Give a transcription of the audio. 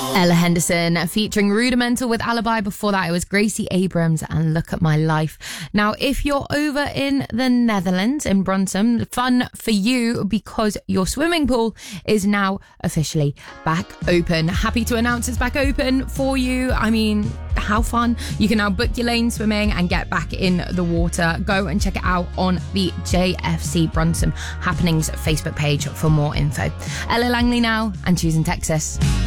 Ella Henderson featuring Rudimental with Alibi. Before that, it was Gracie Abrams and Look at My Life. Now, if you're over in the Netherlands, in Brunssum, fun for you because your swimming pool is now officially back open. Happy to announce it's back open for you. I mean, how fun. You can now book your lane swimming and get back in the water. Go and check it out on the JFC Brunssum Happenings Facebook page for more info. Ella Langley now and Choosing Texas.